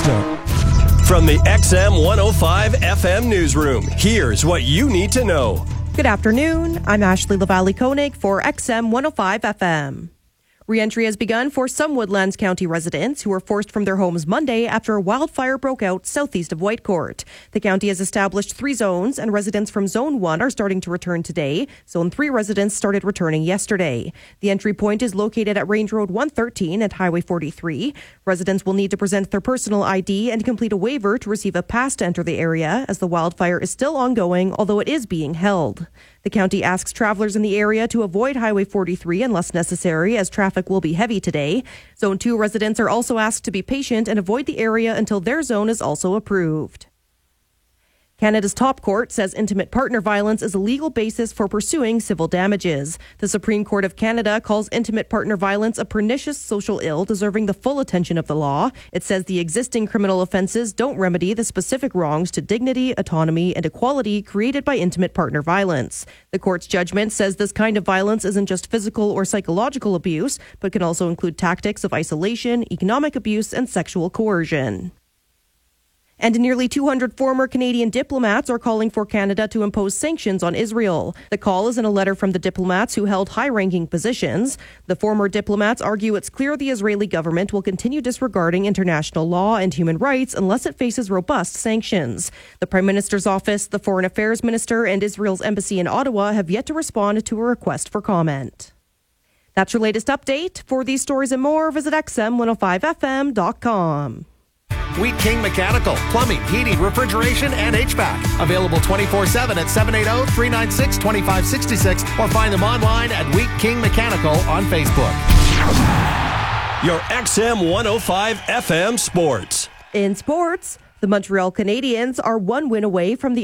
Stone. From the XM 105 FM newsroom, here's what you need to know. Good afternoon. I'm Ashley Lavallee-Koenig for XM 105 FM. Re-entry has begun for some Woodlands County residents who were forced from their homes Monday after a wildfire broke out southeast of Whitecourt. The county has established 3 zones, and residents from Zone 1 are starting to return today. Zone 3 residents started returning yesterday. The entry point is located at Range Road 113 and Highway 43. Residents will need to present their personal ID and complete a waiver to receive a pass to enter the area, as the wildfire is still ongoing, although it is being held. The county asks travelers in the area to avoid Highway 43 unless necessary, as traffic will be heavy today. Zone 2 residents are also asked to be patient and avoid the area until their zone is also approved. Canada's top court says intimate partner violence is a legal basis for pursuing civil damages. The Supreme Court of Canada calls intimate partner violence a pernicious social ill deserving the full attention of the law. It says the existing criminal offences don't remedy the specific wrongs to dignity, autonomy, and equality created by intimate partner violence. The court's judgment says this kind of violence isn't just physical or psychological abuse, but can also include tactics of isolation, economic abuse, and sexual coercion. And nearly 200 former Canadian diplomats are calling for Canada to impose sanctions on Israel. The call is in a letter from the diplomats who held high-ranking positions. The former diplomats argue it's clear the Israeli government will continue disregarding international law and human rights unless it faces robust sanctions. The Prime Minister's office, the Foreign Affairs Minister, and Israel's embassy in Ottawa have yet to respond to a request for comment. That's your latest update. For these stories and more, visit xm105fm.com. Wheat King Mechanical, plumbing, heating, refrigeration, and HVAC. Available 24/7 at 780-396-2566 or find them online at Wheat King Mechanical on Facebook. Your XM 105 FM sports. In sports, the Montreal Canadiens are 1 win away from the